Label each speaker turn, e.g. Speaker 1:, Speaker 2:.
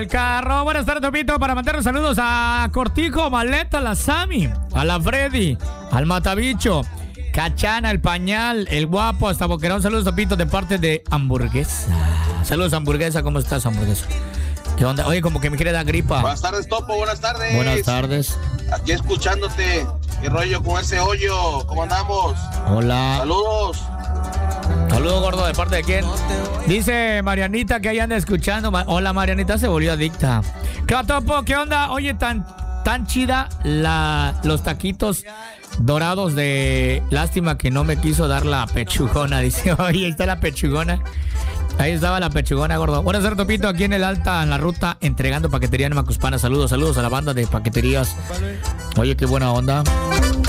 Speaker 1: El carro, buenas tardes, Topito, para mandarle saludos a Cortijo, Maleta, a la Sammy, a la Freddy, al Matabicho, Cachana, el Pañal, el Guapo, hasta Boquerón. Saludos, Topito, de parte de Hamburguesa. Saludos, Hamburguesa, ¿cómo estás, Hamburguesa? ¿Qué onda? Oye, como que me quiere dar gripa.
Speaker 2: Buenas tardes, Topo, buenas tardes.
Speaker 1: Buenas tardes.
Speaker 2: Aquí escuchándote. ¿Qué rollo con ese hoyo? ¿Cómo andamos?
Speaker 1: Hola.
Speaker 2: Saludos.
Speaker 1: Saludos, gordo, ¿de parte de quién? Dice Marianita que ahí anda escuchando. Hola, Marianita, se volvió adicta. ¿Qué va, Topo? ¿Qué onda? Oye, tan chida los taquitos dorados de... Lástima que no me quiso dar la pechugona. Dice, oye, ahí está la pechugona. Ahí estaba la pechugona, gordo. Buenas tardes, Topito, aquí en el Alta, en la ruta, entregando paquetería en Macuspana. Saludos a la banda de paqueterías. Oye, qué buena onda.